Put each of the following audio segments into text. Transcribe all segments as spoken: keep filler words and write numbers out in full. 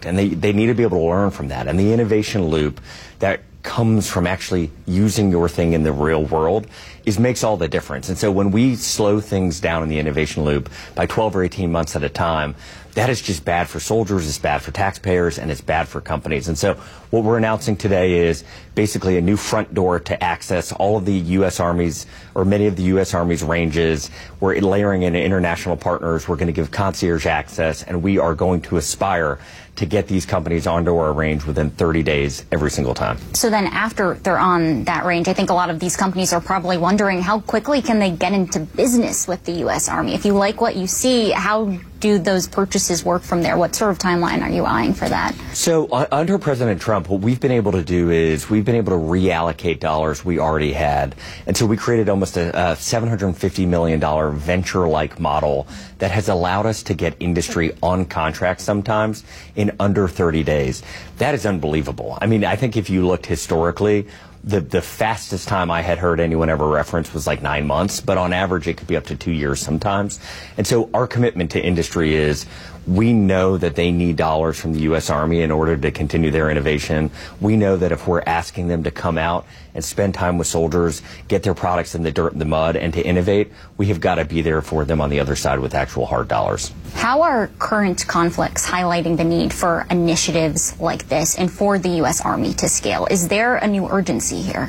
product, and they, they need to be able to learn from that. And the innovation loop that comes from actually using your thing in the real world is makes all the difference. And so when we slow things down in the innovation loop by twelve or eighteen months at a time, that is just bad for soldiers, it's bad for taxpayers, and it's bad for companies. And so what we're announcing today is basically a new front door to access all of the U S Army's, or many of the U S Army's ranges. We're layering in international partners. We're going to give concierge access, and we are going to aspire to get these companies onto our range within thirty days every single time. So then after they're on that range, I think a lot of these companies are probably wondering how quickly can they get into business with the U S Army? If you like what you see, how do those purchases work from there? What sort of timeline are you eyeing for that? So uh, under President Trump, what we've been able to do is we've been able to reallocate dollars we already had. And so we created almost a, a seven hundred fifty million dollars venture-like model that has allowed us to get industry on contract sometimes in under thirty days. That is unbelievable. I mean, I think if you looked historically, The, the fastest time I had heard anyone ever reference was like nine months, but on average it could be up to two years sometimes. And so our commitment to industry is we know that they need dollars from the U S Army in order to continue their innovation. We know that if we're asking them to come out and spend time with soldiers, get their products in the dirt and the mud, and to innovate, we have got to be there for them on the other side with actual hard dollars. How are current conflicts highlighting the need for initiatives like this and for the U S Army to scale? Is there a new urgency here?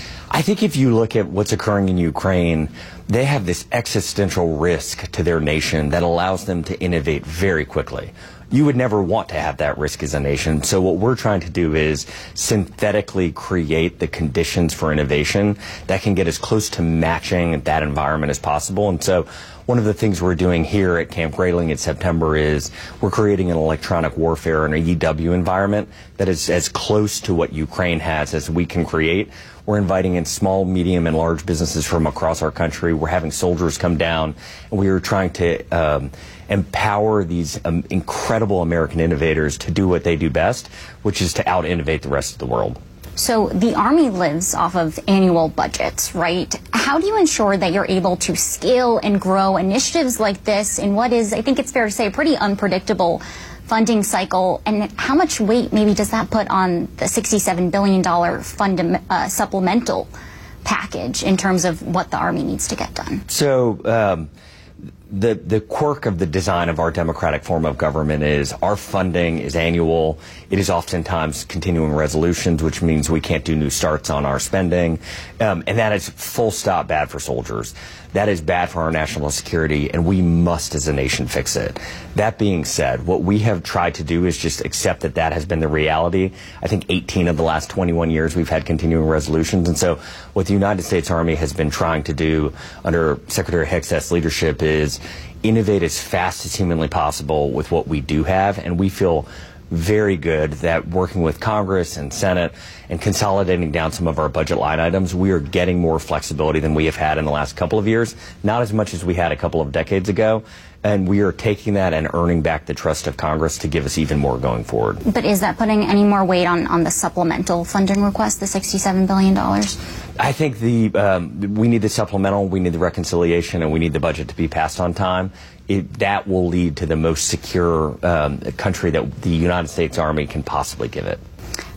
I think if you look at what's occurring in Ukraine, they have this existential risk to their nation that allows them to innovate very quickly. You would never want to have that risk as a nation. So what we're trying to do is synthetically create the conditions for innovation that can get as close to matching that environment as possible. And so one of the things we're doing here at Camp Grayling in September is we're creating an electronic warfare and a E W environment that is as close to what Ukraine has as we can create. We're inviting in small, medium, and large businesses from across our country. We're having soldiers come down, and we are trying to um, empower these um, incredible American innovators to do what they do best, which is to out-innovate the rest of the world. So the Army lives off of annual budgets, right? How do you ensure that you're able to scale and grow initiatives like this in what is, I think it's fair to say, a pretty unpredictable funding cycle? And how much weight maybe does that put on the sixty-seven billion dollars fund, uh, supplemental package in terms of what the Army needs to get done? So um, the, the quirk of the design of our democratic form of government is our funding is annual. It is oftentimes continuing resolutions, which means we can't do new starts on our spending. Um, and that is full stop bad for soldiers. That is bad for our national security, and we must as a nation fix it. That being said, what we have tried to do is just accept that that has been the reality. I think eighteen of the last twenty-one years we've had continuing resolutions. And so what the United States Army has been trying to do under Secretary Hegseth's leadership is innovate as fast as humanly possible with what we do have, and we feel very good that working with Congress and Senate and consolidating down some of our budget line items, we are getting more flexibility than we have had in the last couple of years, not as much as we had a couple of decades ago. And we are taking that and earning back the trust of Congress to give us even more going forward. But is that putting any more weight on, on the supplemental funding request, the sixty-seven billion dollars? I think the um, we need the supplemental, we need the reconciliation, and we need the budget to be passed on time. It, that will lead to the most secure um, country that the United States Army can possibly give it.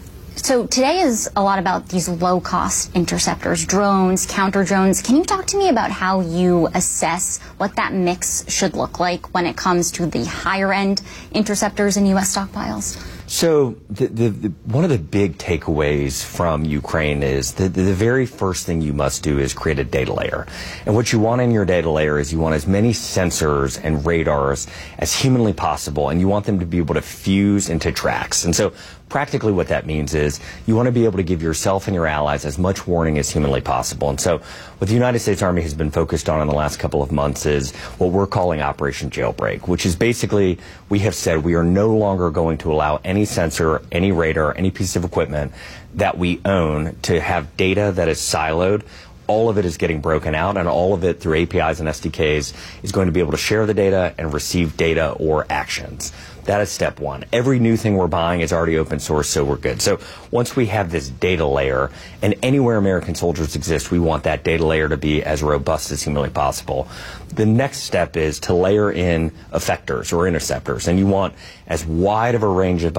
So today is a lot about these low-cost interceptors, drones, counter-drones. Can you talk to me about how you assess what that mix should look like when it comes to the higher-end interceptors in U S stockpiles? So the, the, the, one of the big takeaways from Ukraine is that the, the very first thing you must do is create a data layer. And what you want in your data layer is you want as many sensors and radars as humanly possible, and you want them to be able to fuse into tracks. And so practically what that means is you want to be able to give yourself and your allies as much warning as humanly possible. And so what the United States Army has been focused on in the last couple of months is what we're calling Operation Jailbreak, which is basically we have said we are no longer going to allow any sensor, any radar, any piece of equipment that we own to have data that is siloed. All of it is getting broken out, and all of it through A P Is and S D Ks is going to be able to share the data and receive data or actions. That is step one. Every new thing we're buying is already open source, so we're good. So once we have this data layer, and anywhere American soldiers exist, we want that data layer to be as robust as humanly possible. The next step is to layer in effectors or interceptors, and you want as wide of a range of